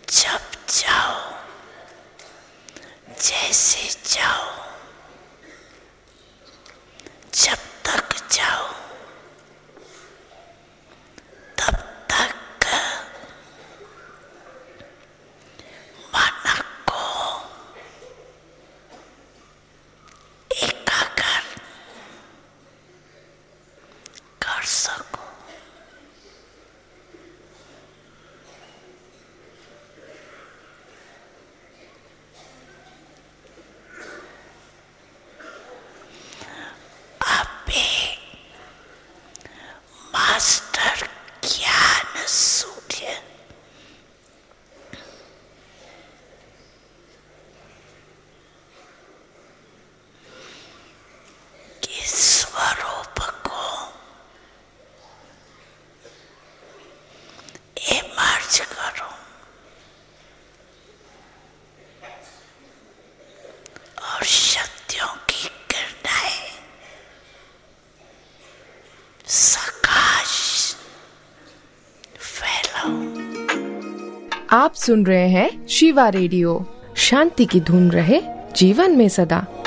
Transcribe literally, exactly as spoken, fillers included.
जब जाओ जैसे जाओ, जब तक जाओ तब तक मन को एकाग्र कर सको। मास्टर ज्ञान सूर्य के स्वरूप को इमर्ज करो और शक्तियों की किरणें आप सुन रहे हैं शिवा रेडियो। शांति की धुन रहे जीवन में सदा।